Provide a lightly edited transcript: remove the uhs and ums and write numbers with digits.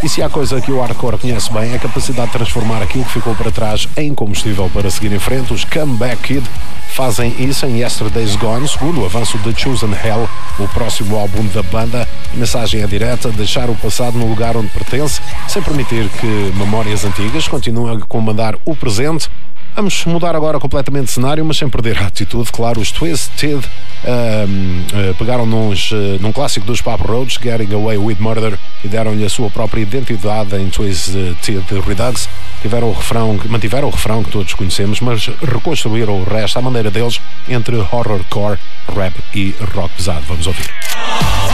E se há coisa que o hardcore conhece bem é a capacidade de transformar aquilo que ficou para trás em combustível para seguir em frente. Os Comeback Kid fazem isso em Yesterday's Gone, segundo o avanço de Chosen Hell, o próximo álbum da banda. A mensagem é direta: deixar o passado no lugar onde pertence, sem permitir que memórias antigas continuem a comandar o presente. Vamos mudar agora completamente de cenário, mas sem perder a atitude. Claro, os Twisted pegaram-nos num clássico dos Papa Roach, Getting Away with Murder, e deram-lhe a sua própria identidade em Twisted Redux. Mantiveram o refrão que todos conhecemos, mas reconstruíram o resto à maneira deles, entre horrorcore, rap e rock pesado. Vamos ouvir.